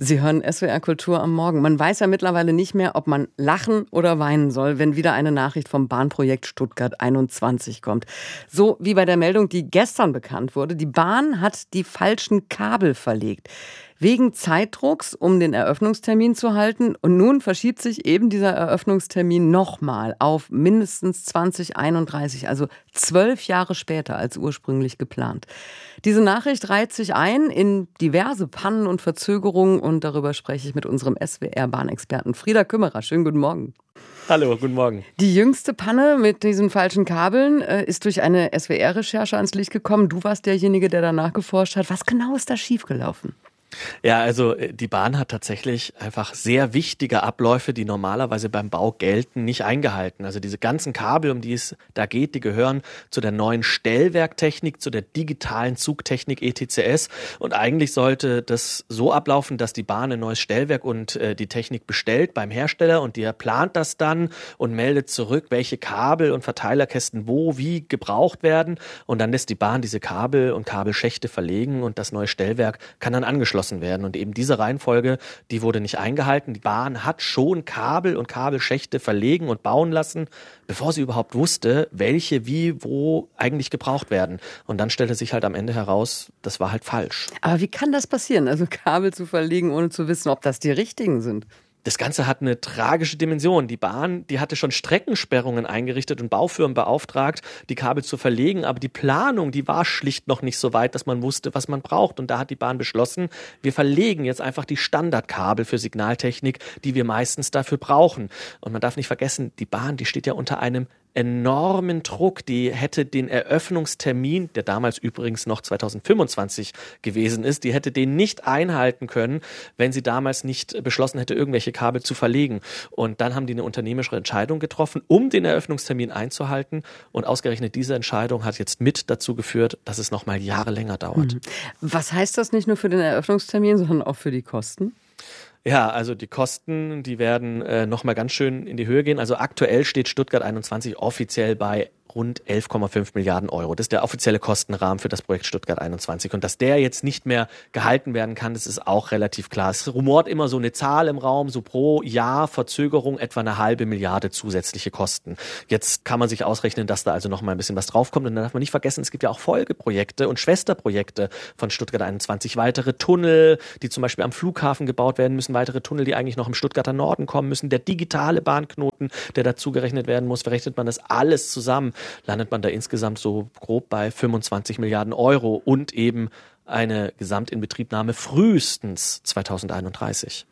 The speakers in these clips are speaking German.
Sie hören SWR Kultur am Morgen. Man weiß ja mittlerweile nicht mehr, ob man lachen oder weinen soll, wenn wieder eine Nachricht vom Bahnprojekt Stuttgart 21 kommt. So wie bei der Meldung, die gestern bekannt wurde. Die Bahn hat die falschen Kabel verlegt. Wegen Zeitdrucks, um den Eröffnungstermin zu halten. Und nun verschiebt sich eben dieser Eröffnungstermin nochmal auf mindestens 2031, also 12 Jahre später als ursprünglich geplant. Diese Nachricht reiht sich ein in diverse Pannen und Verzögerungen und darüber spreche ich mit unserem SWR-Bahnexperten Frieder Kümmerer. Schönen guten Morgen. Hallo, guten Morgen. Die jüngste Panne mit diesen falschen Kabeln ist durch eine SWR-Recherche ans Licht gekommen. Du warst derjenige, der danach geforscht hat. Was genau ist da schiefgelaufen? Ja, also die Bahn hat tatsächlich einfach sehr wichtige Abläufe, die normalerweise beim Bau gelten, nicht eingehalten. Also diese ganzen Kabel, um die es da geht, die gehören zu der neuen Stellwerktechnik, zu der digitalen Zugtechnik ETCS. Und eigentlich sollte das so ablaufen, dass die Bahn ein neues Stellwerk und die Technik bestellt beim Hersteller und der plant das dann und meldet zurück, welche Kabel und Verteilerkästen wo, wie gebraucht werden. Und dann lässt die Bahn diese Kabel und Kabelschächte verlegen und das neue Stellwerk kann dann angeschlossen werden. Und eben diese Reihenfolge, die wurde nicht eingehalten. Die Bahn hat schon Kabel und Kabelschächte verlegen und bauen lassen, bevor sie überhaupt wusste, welche wie wo eigentlich gebraucht werden. Und dann stellte sich halt am Ende heraus, das war halt falsch. Aber wie kann das passieren? Also Kabel zu verlegen, ohne zu wissen, ob das die richtigen sind? Das Ganze hat eine tragische Dimension. Die Bahn, die hatte schon Streckensperrungen eingerichtet und Baufirmen beauftragt, die Kabel zu verlegen. Aber die Planung, die war schlicht noch nicht so weit, dass man wusste, was man braucht. Und da hat die Bahn beschlossen, wir verlegen jetzt einfach die Standardkabel für Signaltechnik, die wir meistens dafür brauchen. Und man darf nicht vergessen, die Bahn, die steht ja unter einem enormen Druck. Die hätte den Eröffnungstermin, der damals übrigens noch 2025 gewesen ist, die hätte den nicht einhalten können, wenn sie damals nicht beschlossen hätte, irgendwelche Kabel zu verlegen. Und dann haben die eine unternehmerische Entscheidung getroffen, um den Eröffnungstermin einzuhalten. Und ausgerechnet diese Entscheidung hat jetzt mit dazu geführt, dass es noch mal Jahre länger dauert. Was heißt das nicht nur für den Eröffnungstermin, sondern auch für die Kosten? Ja, also die Kosten, die werden noch mal ganz schön in die Höhe gehen. Also aktuell steht Stuttgart 21 offiziell bei rund 11,5 Milliarden Euro. Das ist der offizielle Kostenrahmen für das Projekt Stuttgart 21. Und dass der jetzt nicht mehr gehalten werden kann, das ist auch relativ klar. Es rumort immer so eine Zahl im Raum, so pro Jahr Verzögerung etwa 1,5 Milliarde zusätzliche Kosten. Jetzt kann man sich ausrechnen, dass da also noch mal ein bisschen was draufkommt. Und dann darf man nicht vergessen, es gibt ja auch Folgeprojekte und Schwesterprojekte von Stuttgart 21. Weitere Tunnel, die zum Beispiel am Flughafen gebaut werden müssen, weitere Tunnel, die eigentlich noch im Stuttgarter Norden kommen müssen, der digitale Bahnknoten, der dazu gerechnet werden muss. Verrechnet man das alles zusammen, landet man da insgesamt so grob bei 25 Milliarden Euro und eben eine Gesamtinbetriebnahme frühestens 2031.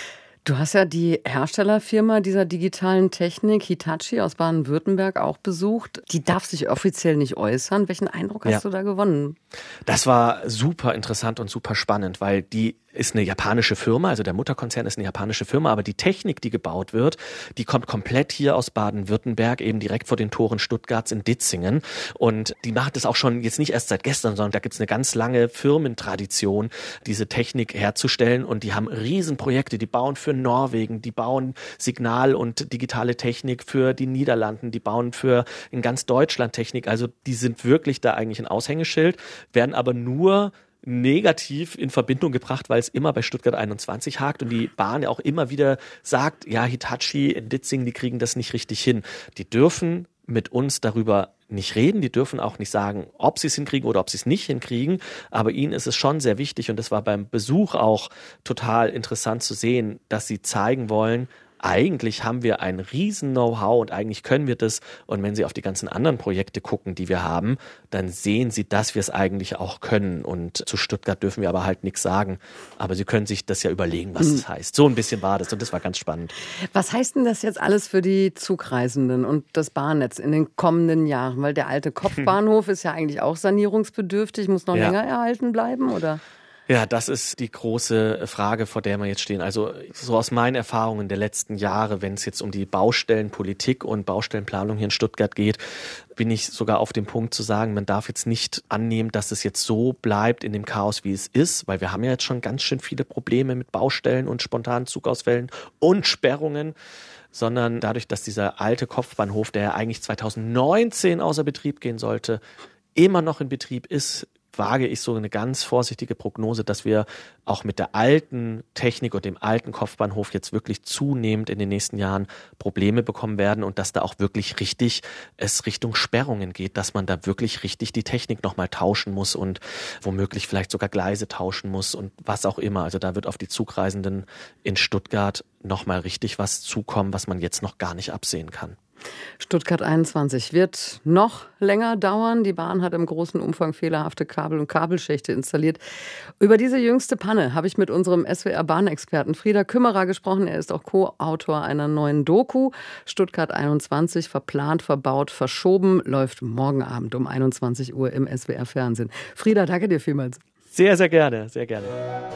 Du hast ja die Herstellerfirma dieser digitalen Technik, Hitachi aus Baden-Württemberg, auch besucht. Die darf sich offiziell nicht äußern. Welchen Eindruck hast du da gewonnen? Das war super interessant und super spannend, weil die ist eine japanische Firma, also der Mutterkonzern ist eine japanische Firma, aber die Technik, die gebaut wird, die kommt komplett hier aus Baden-Württemberg, eben direkt vor den Toren Stuttgarts in Ditzingen. Und die macht es auch schon jetzt nicht erst seit gestern, sondern da gibt es eine ganz lange Firmentradition, diese Technik herzustellen. Und die haben Riesenprojekte, die bauen für Norwegen, die bauen Signal- und digitale Technik für die Niederlanden, die bauen für in ganz Deutschland Technik. Also die sind wirklich da eigentlich ein Aushängeschild, werden aber nur negativ in Verbindung gebracht, weil es immer bei Stuttgart 21 hakt und die Bahn ja auch immer wieder sagt, ja, Hitachi in Ditzingen, die kriegen das nicht richtig hin. Die dürfen mit uns darüber nicht reden, die dürfen auch nicht sagen, ob sie es hinkriegen oder ob sie es nicht hinkriegen, aber ihnen ist es schon sehr wichtig und das war beim Besuch auch total interessant zu sehen, dass sie zeigen wollen, eigentlich haben wir ein riesen Know-how und eigentlich können wir das. Und wenn Sie auf die ganzen anderen Projekte gucken, die wir haben, dann sehen Sie, dass wir es eigentlich auch können. Und zu Stuttgart dürfen wir aber halt nichts sagen. Aber Sie können sich das ja überlegen, was das heißt. So ein bisschen war das und das war ganz spannend. Was heißt denn das jetzt alles für die Zugreisenden und das Bahnnetz in den kommenden Jahren? Weil der alte Kopfbahnhof ist ja eigentlich auch sanierungsbedürftig, muss noch länger erhalten bleiben, oder? Ja, das ist die große Frage, vor der wir jetzt stehen. Also so aus meinen Erfahrungen der letzten Jahre, wenn es jetzt um die Baustellenpolitik und Baustellenplanung hier in Stuttgart geht, bin ich sogar auf dem Punkt zu sagen, man darf jetzt nicht annehmen, dass es jetzt so bleibt in dem Chaos, wie es ist, weil wir haben ja jetzt schon ganz schön viele Probleme mit Baustellen und spontanen Zugausfällen und Sperrungen, sondern dadurch, dass dieser alte Kopfbahnhof, der ja eigentlich 2019 außer Betrieb gehen sollte, immer noch in Betrieb ist, wage ich so eine ganz vorsichtige Prognose, dass wir auch mit der alten Technik und dem alten Kopfbahnhof jetzt wirklich zunehmend in den nächsten Jahren Probleme bekommen werden und dass da auch wirklich richtig es Richtung Sperrungen geht, dass man da wirklich richtig die Technik nochmal tauschen muss und womöglich vielleicht sogar Gleise tauschen muss und was auch immer. Also da wird auf die Zugreisenden in Stuttgart nochmal richtig was zukommen, was man jetzt noch gar nicht absehen kann. Stuttgart 21 wird noch länger dauern. Die Bahn hat im großen Umfang fehlerhafte Kabel und Kabelschächte installiert. Über diese jüngste Panne habe ich mit unserem SWR-Bahnexperten Frieder Kümmerer gesprochen. Er ist auch Co-Autor einer neuen Doku. Stuttgart 21, verplant, verbaut, verschoben, läuft morgen Abend um 21 Uhr im SWR-Fernsehen. Frieder, danke dir vielmals. Sehr, sehr gerne, sehr gerne.